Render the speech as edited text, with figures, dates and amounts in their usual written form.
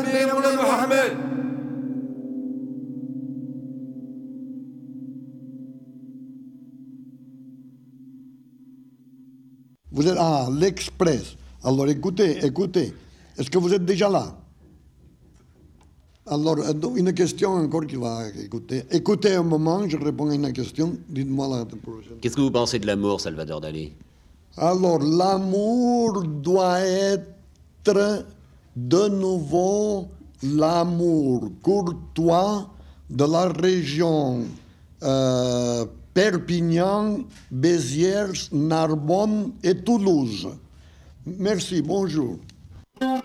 Vous êtes à l'Express. Alors écoutez. Est-ce que vous êtes déjà là? Alors, une question encore qui va écouter. Écoutez un moment, je réponds à une question. Dites-moi la prochaine. Qu'est-ce que vous pensez de l'amour, Salvador Dali? Alors, l'amour doit être de nouveau l'amour courtois de la région Perpignan, Béziers, Narbonne et Toulouse. Merci, bonjour.